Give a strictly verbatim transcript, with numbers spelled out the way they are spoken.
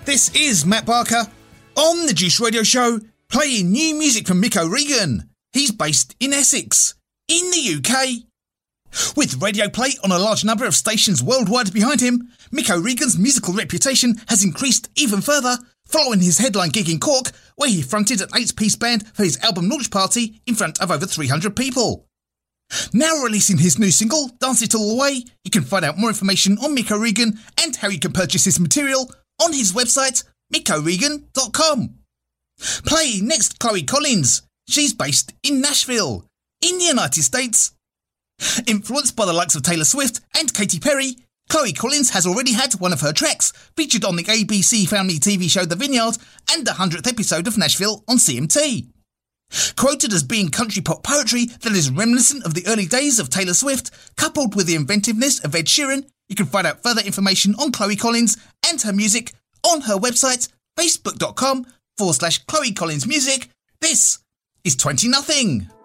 This is Matt Barker on the Juice Radio Show, playing new music from Mick O'Regan. He's based in Essex, in the U K. With radio play on a large number of stations worldwide behind him, Mick O'Regan's musical reputation has increased even further following his headline gig in Cork, where he fronted an eight-piece band for his album launch party in front of over three hundred people. Now releasing his new single, Dance It All Away, you can find out more information on Mick O'Regan and how you can purchase his material on his website, mick o'regan dot com. Playing next, Chloe Collins. She's based in Nashville, in the United States. Influenced by the likes of Taylor Swift and Katy Perry, Chloe Collins has already had one of her tracks featured on the A B C family T V show The Vineyard and the hundredth episode of Nashville on C M T. Quoted as being country pop poetry that is reminiscent of the early days of Taylor Swift, coupled with the inventiveness of Ed Sheeran, you can find out further information on Chloe Collins and her music on her website, facebook.com forward slash Chloe Collins Music. This is twenty nothing.